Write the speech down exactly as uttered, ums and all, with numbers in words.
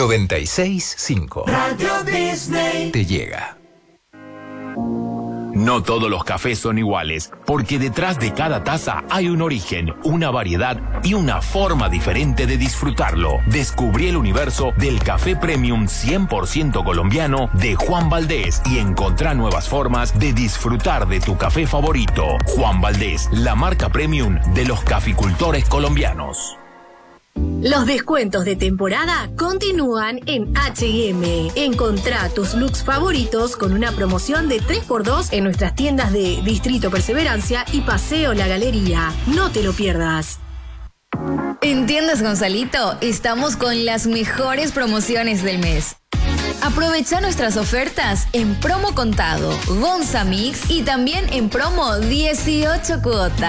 noventa y seis punto cinco. Radio Disney te llega. No todos los cafés son iguales, porque detrás de cada taza hay un origen, una variedad y una forma diferente de disfrutarlo. Descubrí el universo del café premium cien por ciento colombiano de Juan Valdés y encontrá nuevas formas de disfrutar de tu café favorito. Juan Valdés, la marca premium de los caficultores colombianos. Los descuentos de temporada continúan en H y M. Encontrá tus looks favoritos con una promoción de tres por dos en nuestras tiendas de Distrito Perseverancia y Paseo La Galería. No te lo pierdas. En Tiendas Gonzalito estamos con las mejores promociones del mes. Aprovecha nuestras ofertas en promo contado, Gonza Mix y también en promo dieciocho cuotas.